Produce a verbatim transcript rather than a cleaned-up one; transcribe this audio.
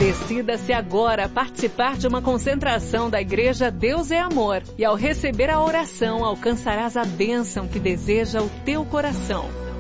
Decida-se agora a participar de uma concentração da Igreja Deus é Amor. E ao receber a oração, alcançarás a bênção que deseja o teu coração.